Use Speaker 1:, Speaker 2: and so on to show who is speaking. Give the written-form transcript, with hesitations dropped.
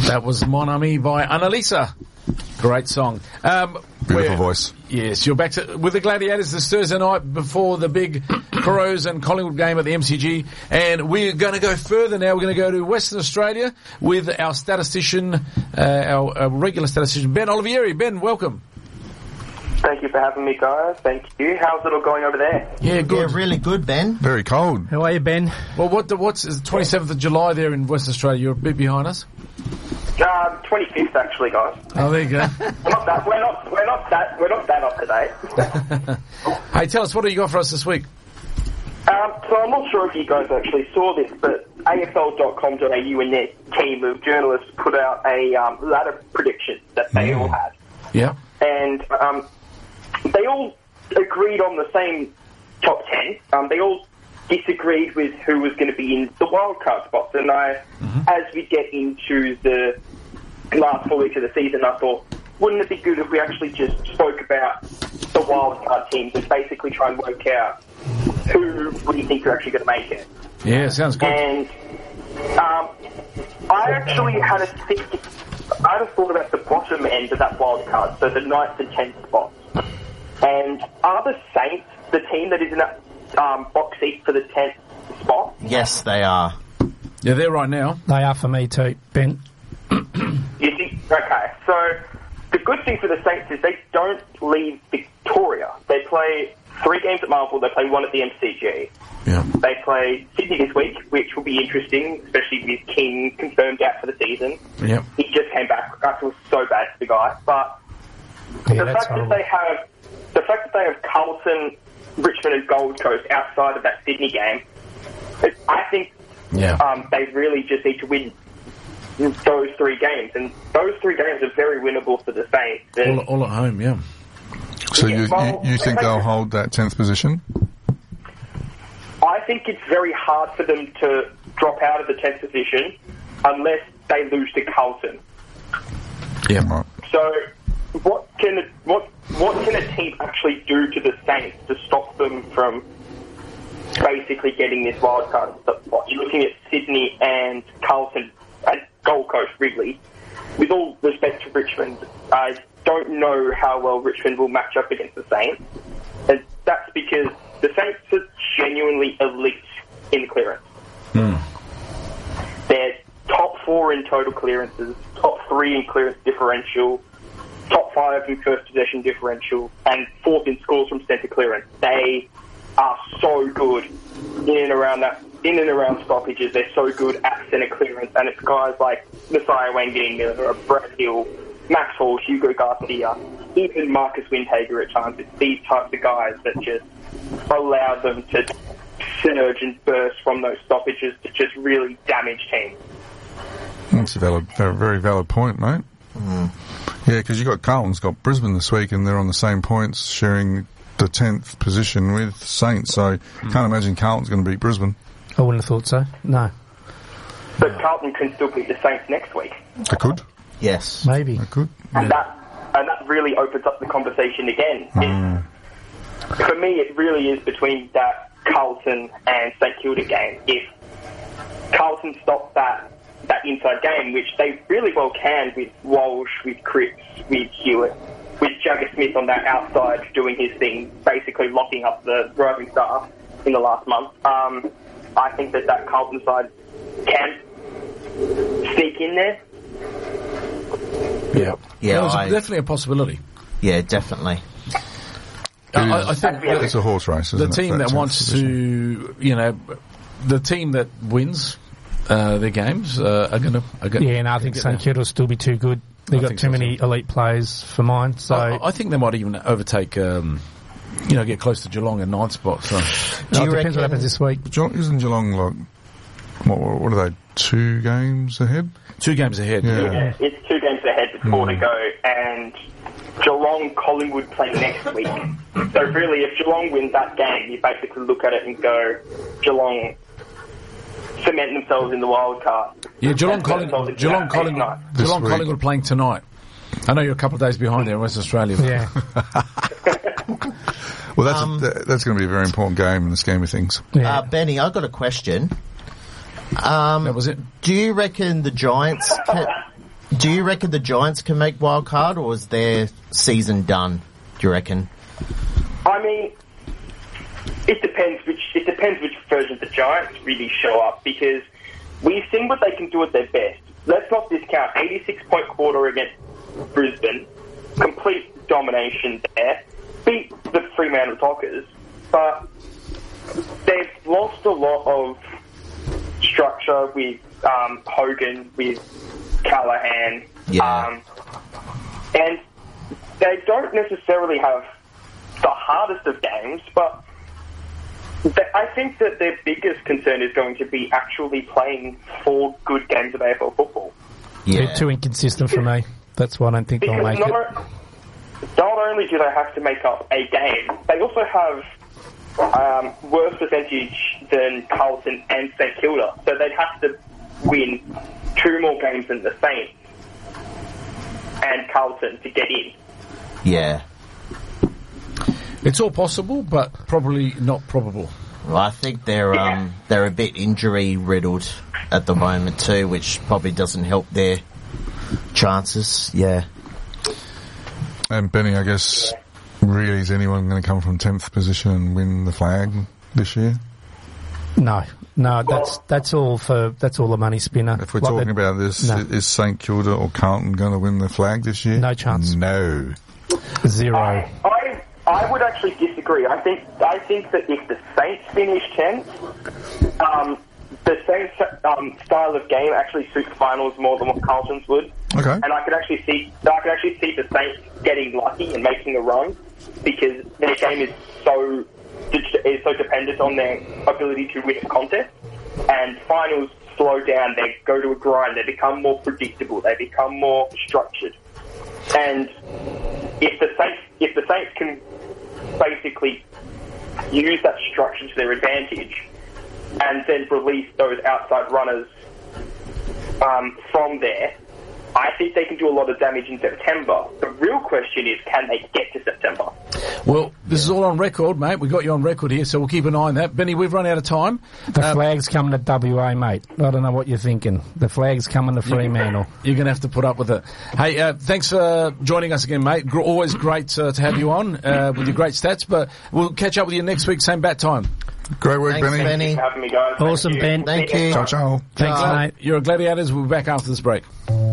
Speaker 1: That was Mon Ami by Annalisa. Great song.
Speaker 2: Beautiful voice.
Speaker 1: Yes, you're back with the Gladiators this Thursday night before the big Crows and Collingwood game at the MCG. And we're going to go further now. We're going to go to Western Australia with our statistician, our regular statistician, Ben Olivieri. Ben, welcome.
Speaker 3: Thank you for having me, guys. Thank you. How's it all going over there?
Speaker 1: Yeah, good.
Speaker 4: Yeah, really good, Ben.
Speaker 2: Very cold.
Speaker 5: How are you, Ben?
Speaker 1: Well, what's is the 27th of July there in Western Australia? You're a bit behind us.
Speaker 3: 25th, actually, guys.
Speaker 1: Oh, there you go.
Speaker 3: We're not that up to date.
Speaker 1: Hey, tell us, what do you got for us this week?
Speaker 3: So I'm not sure if you guys actually saw this, but AFL.com.au and their team of journalists put out a ladder prediction that they all had.
Speaker 1: Yeah.
Speaker 3: And they all agreed on the same top 10. They all disagreed with who was going to be in the wildcard spots. And as we get into the last 4 weeks of the season, I thought, wouldn't it be good if we actually just spoke about the wildcard teams and basically try and work out who we think are actually going to make it?
Speaker 1: Yeah, sounds good.
Speaker 3: And I actually had a thought about the bottom end of that wildcard, so the 9th and 10th spots. And are the Saints the team that is in that box seat for the 10th spot?
Speaker 4: Yes, they are.
Speaker 1: Yeah, they're right now.
Speaker 5: They are for me too, Ben.
Speaker 3: You think? Okay, so the good thing for the Saints is they don't leave Victoria. They play 3 games at Marvel, they play 1 at the MCG.
Speaker 1: Yeah.
Speaker 3: They play Sydney this week, which will be interesting, especially with King confirmed out for the season.
Speaker 1: Yeah.
Speaker 3: He just came back. I feel so bad for the guy. But the fact that they have Carlton, Richmond and Gold Coast outside of that Sydney game, I think they really just need to win those 3 games. And those 3 games are very winnable for the Saints. And
Speaker 1: all at home, yeah.
Speaker 2: So you think they'll hold that 10th position?
Speaker 3: I think it's very hard for them to drop out of the 10th position unless they lose to Carlton.
Speaker 1: Yeah. Right.
Speaker 3: So what can a team actually do to the Saints to stop them from basically getting this wild card spot? You're looking at Sydney and Carlton and Gold Coast, really. With all respect to Richmond, I don't know how well Richmond will match up against the Saints. And that's because the Saints are genuinely elite in clearance. They're top 4 in total clearances, top 3 in clearance differential, top 5 in first possession differential, and 4th in scores from centre clearance. They are so good in and around stoppages. They're so good at centre clearance, and it's guys like Messiah Wangini, Brad Hill, Max Hall, Hugo Garcia, even Marcus Windhager at times. It's these types of guys that just allow them to surge and burst from those stoppages to just really damage teams.
Speaker 2: That's a very valid point, mate. Yeah, because you got Carlton's got Brisbane this week, and they're on the same points, sharing the 10th position with Saints. So can't imagine Carlton's going to beat Brisbane.
Speaker 5: I wouldn't have thought so. No.
Speaker 3: But Carlton can still beat the Saints next week.
Speaker 2: They could.
Speaker 4: Yes.
Speaker 5: Maybe.
Speaker 2: They could.
Speaker 3: And that really opens up the conversation again. For me, it really is between that Carlton and St Kilda game. If Carlton stop that inside game, which they really well can with Walsh, with Cripps, with Hewitt, with Jagger Smith on that outside doing his thing, basically locking up the Rising Star in the last month, I think that Carlton side can sneak in there.
Speaker 1: Yeah, it's definitely a possibility.
Speaker 4: Yeah, definitely.
Speaker 1: I think
Speaker 2: it's a horse race, isn't
Speaker 1: the team that wants to, the team that wins their games are going to...
Speaker 5: Yeah, and I think St Kilda will still be too good. They've got too many elite players for mine. So
Speaker 1: I think they might even overtake, get close to Geelong in 9th spot. So.
Speaker 5: It depends what happens this week.
Speaker 2: Isn't Geelong like, what are they, 2 games ahead?
Speaker 1: 2 games ahead.
Speaker 3: Yeah, it's 2 games ahead with 4 to go, and Geelong Collingwood play next week. So really, if Geelong wins that game, you basically look at it and go, Geelong cement themselves in the wild card.
Speaker 1: Yeah, Geelong Collingwood playing tonight. I know you're a couple of days behind there in West Australia.
Speaker 5: Yeah.
Speaker 2: Well, that's going to be a very important game in the scheme of things.
Speaker 5: Yeah.
Speaker 4: Benny, I've got a question.
Speaker 1: That was it.
Speaker 4: Do you reckon the Giants Do you reckon the Giants can make wild card, or is their season done? Do you reckon?
Speaker 3: I mean, it depends which version of the Giants really show up, because we've seen what they can do at their best. Let's not discount 86-point quarter against Brisbane, complete domination there, beat the Fremantle Dockers, but they've lost a lot of structure with Hogan, with Callahan, and they don't necessarily have the hardest of games, but I think that their biggest concern is going to be actually playing 4 good games of AFL football.
Speaker 5: Yeah. They're too inconsistent for me. That's why I don't think they'll make it.
Speaker 3: Not only do they have to make up a game, they also have worse percentage than Carlton and St Kilda, so they'd have to win 2 more games than the Saints and Carlton to get in.
Speaker 4: Yeah.
Speaker 1: It's all possible, but probably not probable.
Speaker 4: Well, I think they're a bit injury riddled at the moment too, which probably doesn't help their chances. Yeah.
Speaker 2: And Benny, I guess, really, is anyone going to come from 10th position and win the flag this year?
Speaker 5: No, that's all a money spinner.
Speaker 2: If we're talking about this, is St Kilda or Carlton going to win the flag this year?
Speaker 5: No chance.
Speaker 2: No.
Speaker 5: 0.
Speaker 3: I would actually disagree. I think that if the Saints finish 10th, the Saints' style of game actually suits finals more than what Carlton's would.
Speaker 2: Okay.
Speaker 3: And I could actually see the Saints getting lucky and making a run, because their game is so dependent on their ability to win a contest. And finals slow down. They go to a grind. They become more predictable. They become more structured. And if the Saints can basically use that structure to their advantage and then release those outside runners from there, I think they can do a lot of damage in September. The real question is, can they get to September?
Speaker 1: Well, this is all on record, mate. We've got you on record here, so we'll keep an eye on that. Benny, we've run out of time.
Speaker 5: The flag's coming to WA, mate. I don't know what you're thinking. The flag's coming to Fremantle.
Speaker 1: You're going to have to put up with it. Hey, thanks for joining us again, mate. Always great to have you on with your great stats, but we'll catch up with you next week, same bat time.
Speaker 2: Great work,
Speaker 4: Thanks,
Speaker 2: Benny.
Speaker 3: Thanks for having me, guys.
Speaker 5: Awesome,
Speaker 3: Thank you.
Speaker 5: Ben.
Speaker 4: Thank you.
Speaker 2: Ciao, ciao.
Speaker 5: Thanks, mate.
Speaker 1: You're a Gladiators. We'll be back after this break.